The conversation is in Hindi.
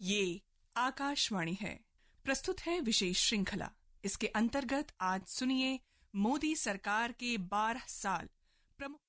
ये आकाशवाणी है। प्रस्तुत है विशेष श्रृंखला। इसके अंतर्गत आज सुनिए मोदी सरकार के 12 साल प्रमुख।